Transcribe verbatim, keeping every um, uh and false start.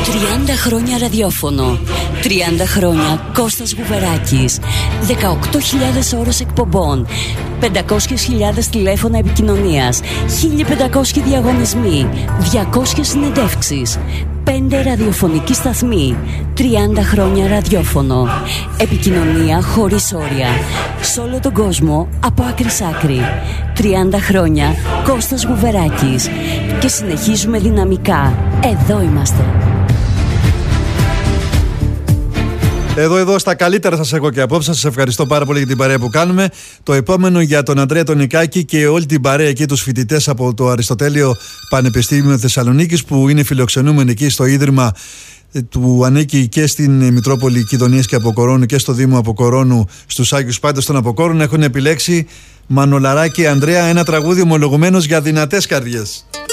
τριάντα χρόνια ραδιόφωνο, τριάντα χρόνια Κώστας Γουβεράκης, δεκαοκτώ χιλιάδες ώρες εκπομπών, πεντακόσιες χιλιάδες τηλέφωνα επικοινωνίας, χίλια πεντακόσιοι διαγωνισμοί, διακόσιες συνεντεύξεις, πέντε ραδιοφωνικοί σταθμοί, τριάντα χρόνια ραδιόφωνο. Επικοινωνία χωρίς όρια, σε όλο τον κόσμο, από άκρη σ' άκρη. τριάντα χρόνια Κώστας Γουβεράκης. Και συνεχίζουμε δυναμικά. Εδώ είμαστε. Εδώ, εδώ, στα καλύτερα σας έχω και απόψε. Σας ευχαριστώ πάρα πολύ για την παρέα που κάνουμε. Το επόμενο για τον Ανδρέα τον Νικάκη και όλη την παρέα εκεί, τους φοιτητές από το Αριστοτέλειο Πανεπιστήμιο Θεσσαλονίκης, που είναι φιλοξενούμενοι εκεί στο Ίδρυμα του ανήκει και στην Μητρόπολη Κιδωνίας και Αποκορώνου και στο Δήμο Αποκορώνου, στους Άγιους Πάντες των Αποκόρων. Έχουν επιλέξει, Μανολαράκη Ανδρέα, ένα τραγούδι ομολογουμένος για δυνατές καρδιές.